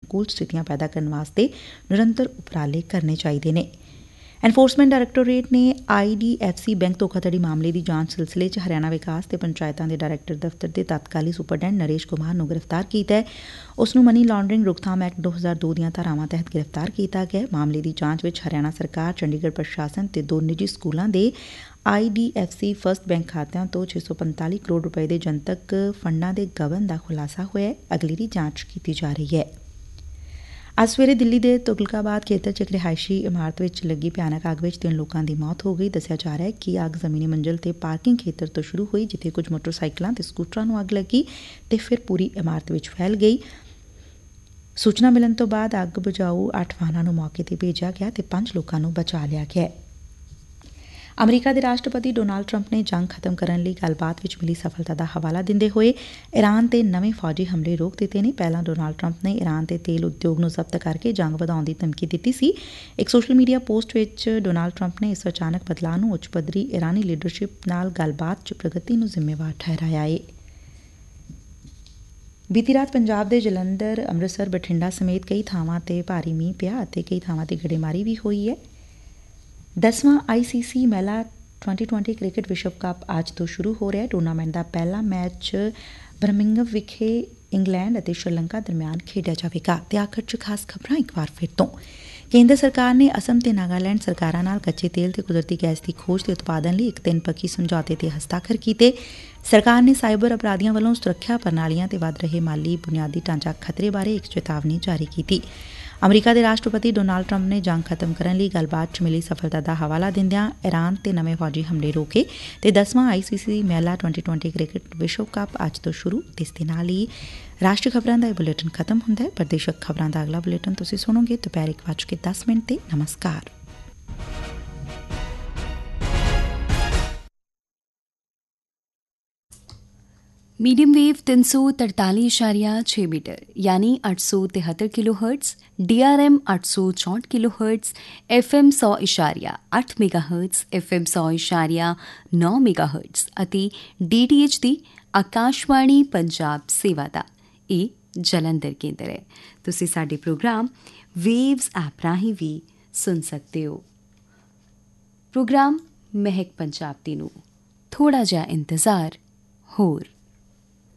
ਅਨੁਕੂਲ ਸਥਿਤੀਆਂ ਪੈਦਾ ਕਰਨ ਵਾਸਤੇ ਨਿਰੰਤਰ ਉਪਰਾਲੇ ਕਰਨੇ ਚਾਹੀਦੇ ਨੇ। ਐਨਫੋਰਸਮੈਂਟ ਡਾਇਰੈਕਟੋਰੇਟ ਨੇ IDFC ਬੈਂਕ ਧੋਖਾਧੜੀ ਮਾਮਲੇ ਦੀ ਜਾਂਚ ਸਿਲਸਿਲੇ 'ਚ ਹਰਿਆਣਾ ਵਿਕਾਸ ਤੇ ਪੰਚਾਇਤਾਂ ਦੇ ਡਾਇਰੈਕਟਰ ਦਫ਼ਤਰ ਦੇ ਤਤਕਾਲੀ ਸੁਪਰਡੈਂਟ ਨਰੇਸ਼ ਕੁਮਾਰ ਨੂੰ ਗ੍ਰਿਫਤਾਰ ਕੀਤਾ ਹੈ। ਉਸ ਨੂੰ ਮਨੀ ਲਾਂਡਰਿੰਗ ਰੋਕਥਾਮ ਐਕਟ 2002 ਦੀਆਂ ਧਾਰਾਵਾਂ ਤਹਿਤ ਗ੍ਰਿਫਤਾਰ ਕੀਤਾ ਗਿਆ। ਮਾਮਲੇ ਦੀ ਜਾਂਚ ਵਿੱਚ ਹਰਿਆਣਾ ਸਰਕਾਰ, ਚੰਡੀਗੜ੍ਹ ਪ੍ਰਸ਼ਾਸਨ ਤੇ 2 ਨਿੱਜੀ ਸਕੂਲਾਂ ਦੇ IDFC ਫਸਟ ਬੈਂਕ ਖਾਤਿਆਂ ਤੋਂ 645 ਕਰੋੜ ਰੁਪਏ ਦੇ ਜਨਤਕ ਫੰਡਾਂ ਦੇ ਗਬਨ ਦਾ ਖੁਲਾਸਾ ਹੋਇਆ। ਅਗਲੇਰੀ ਜਾਂਚ ਕੀਤੀ ਜਾ ਰਹੀ ਹੈ। ਅੱਜ ਸਵੇਰੇ ਦਿੱਲੀ ਦੇ ਤੁਗਲਕਾਬਾਦ ਖੇਤਰ 'ਚ ਇੱਕ ਰਿਹਾਇਸ਼ੀ ਇਮਾਰਤ ਵਿੱਚ ਲੱਗੀ ਭਿਆਨਕ ਅੱਗ ਵਿੱਚ 3 ਲੋਕਾਂ ਦੀ ਮੌਤ ਹੋ ਗਈ। ਦੱਸਿਆ ਜਾ ਰਿਹਾ ਹੈ ਕਿ ਅੱਗ ਜ਼ਮੀਨੀ ਮੰਜ਼ਿਲ ਤੇ ਪਾਰਕਿੰਗ ਖੇਤਰ ਤੋਂ ਸ਼ੁਰੂ ਹੋਈ, ਜਿੱਥੇ ਕੁਝ ਮੋਟਰਸਾਈਕਲਾਂ ਤੇ ਸਕੂਟਰਾਂ ਨੂੰ ਅੱਗ ਲੱਗੀ ਤੇ ਫਿਰ ਪੂਰੀ ਇਮਾਰਤ ਵਿੱਚ ਫੈਲ ਗਈ। ਸੂਚਨਾ ਮਿਲਣ ਤੋਂ ਬਾਅਦ ਅੱਗ ਬੁਝਾਊ 8 ਵਾਹਨਾਂ ਨੂੰ ਮੌਕੇ ਤੇ ਭੇਜਿਆ ਗਿਆ ਤੇ 5 ਲੋਕਾਂ ਨੂੰ ਬਚਾ ਲਿਆ ਗਿਆ। ਅਮਰੀਕਾ ਦੇ ਰਾਸ਼ਟਰਪਤੀ ਡੋਨਾਲਡ ਟਰੰਪ ਨੇ ਜੰਗ ਖਤਮ ਕਰਨ ਲਈ ਗੱਲਬਾਤ ਵਿੱਚ ਮਿਲੀ ਸਫਲਤਾ ਦਾ ਹਵਾਲਾ ਦਿੰਦੇ ਹੋਏ ਈਰਾਨ ਤੇ ਨਵੇਂ ਫੌਜੀ ਹਮਲੇ ਰੋਕ ਦਿੱਤੇ ਨੇ। ਪਹਿਲਾਂ ਡੋਨਾਲਡ ਟਰੰਪ ਨੇ ਈਰਾਨ ਦੇ ਤੇਲ ਉਦਯੋਗ ਨੂੰ ਜ਼ਬਤ ਕਰਕੇ ਜੰਗ ਵਧਾਉਣ ਦੀ ਧਮਕੀ ਦਿੱਤੀ ਸੀ। ਇੱਕ ਸੋਸ਼ਲ ਮੀਡੀਆ ਪੋਸਟ ਵਿੱਚ ਡੋਨਾਲਡ ਟਰੰਪ ਨੇ ਇਸ ਅਚਾਨਕ ਬਦਲਾਅ ਨੂੰ ਉੱਚ ਪੱਧਰੀ ਈਰਾਨੀ ਲੀਡਰਸ਼ਿਪ ਨਾਲ ਗੱਲਬਾਤ 'ਚ ਪ੍ਰਗਤੀ ਨੂੰ ਜ਼ਿੰਮੇਵਾਰ ਠਹਿਰਾਇਆ ਏ। ਬੀਤੀ ਰਾਤ ਪੰਜਾਬ ਦੇ ਜਲੰਧਰ, ਅੰਮ੍ਰਿਤਸਰ, ਬਠਿੰਡਾ ਸਮੇਤ ਕਈ ਥਾਵਾਂ ਤੇ ਭਾਰੀ ਮੀਂਹ ਪਿਆ ਅਤੇ ਕਈ ਥਾਵਾਂ ਤੇ ਗੜੇਮਾਰੀ ਵੀ ਹੋਈ ਹੈ। 10ਵਾਂ ICC ਮਹਿਲਾ 2020 ਕ੍ਰਿਕਟ ਵਿਸ਼ਵ ਕੱਪ ਅੱਜ ਤੋਂ ਸ਼ੁਰੂ ਹੋ ਰਿਹਾ ਹੈ। ਟੂਰਨਾਮੈਂਟ ਦਾ ਪਹਿਲਾ ਮੈਚ ਬਰਮਿੰਘਮ ਵਿਖੇ ਇੰਗਲੈਂਡ ਅਤੇ ਸ਼੍ਰੀਲੰਕਾ ਦਰਮਿਆਨ ਖੇਡਿਆ ਜਾਵੇਗਾ। ਤੇ ਆਖਰ 'ਚ ਖਾਸ ਖਬਰਾਂ ਇੱਕ ਵਾਰ ਫਿਰ ਤੋਂ। ਕੇਂਦਰ ਸਰਕਾਰ ਨੇ ਅਸਮ ਤੇ ਨਾਗਾਲੈਂਡ ਸਰਕਾਰਾਂ ਨਾਲ ਕੱਚੇ ਤੇਲ ਤੇ ਕੁਦਰਤੀ ਗੈਸ ਦੀ ਖੋਜ ਤੇ ਉਤਪਾਦਨ ਲਈ ਇੱਕ 3-ਪੱਖੀ ਸਮਝੌਤੇ ਤੇ ਹਸਤਾਖਰ ਕੀਤੇ। ਸਰਕਾਰ ਨੇ ਸਾਈਬਰ ਅਪਰਾਧੀਆਂ ਵੱਲੋਂ ਸੁਰੱਖਿਆ ਪ੍ਰਣਾਲੀਆਂ ਤੇ ਵੱਧ ਰਹੇ ਮਾਲੀ ਬੁਨਿਆਦੀ ਢਾਂਚਾ ਖਤਰੇ ਬਾਰੇ ਇੱਕ ਚੇਤਾਵਨੀ ਜਾਰੀ ਕੀਤੀ। ਅਮਰੀਕਾ ਦੇ ਰਾਸ਼ਟਰਪਤੀ ਡੋਨਾਲਡ ਟਰੰਪ ਨੇ ਜੰਗ ਖਤਮ ਕਰਨ ਲਈ ਗੱਲਬਾਤ 'ਚ ਮਿਲੀ ਸਫਲਤਾ ਦਾ ਹਵਾਲਾ ਦਿੰਦਿਆਂ ਈਰਾਨ ਤੇ ਨਵੇਂ ਫੌਜੀ ਹਮਲੇ ਰੋਕੇ ਤੇ 10ਵਾਂ ICC ਮਹਿਲਾ 2020 ਕ੍ਰਿਕਟ ਵਿਸ਼ਵ ਕੱਪ ਅੱਜ ਤੋਂ ਸ਼ੁਰੂ। ਇਸ ਦੇ ਨਾਲ ਹੀ ਰਾਸ਼ਟਰੀ ਖਬਰਾਂ ਦਾ ਇਹ ਬੁਲੇਟਿਨ ਖਤਮ ਹੁੰਦਾ ਹੈ। ਪ੍ਰਦੇਸ਼ਕ ਖਬਰਾਂ ਦਾ ਅਗਲਾ ਬੁਲੇਟਿਨ ਤੁਸੀਂ ਸੁਣੋਗੇ ਦੁਪਹਿਰ 1:10 ਤੇ। ਨਮਸਕਾਰ। मीडियम वेव 343.6 मीटर यानी 873 kilo hertz, DRM 864 kilo hertz, FM 100.8 mega hertz, FM 100.9 mega hertz ਅਤੇ DTH ਦੀ ਆਕਾਸ਼ਵਾਣੀ ਪੰਜਾਬ ਸੇਵਾ ਦਾ ਇਹ ਜਲੰਧਰ ਕੇਂਦਰ ਹੈ। ਤੁਸੀਂ ਸਾਡੇ ਪ੍ਰੋਗਰਾਮ ਵੇਵਜ਼ ਐਪ ਰਾਹੀਂ ਵੀ ਸੁਣ ਸਕਦੇ ਹੋ। ਪ੍ਰੋਗਰਾਮ ਮਹਿਕ ਪੰਜਾਬ ਦੀ ਨੂੰ ਥੋੜਾ ਜਿਹਾ ਇੰਤਜ਼ਾਰ ਹੋਰ।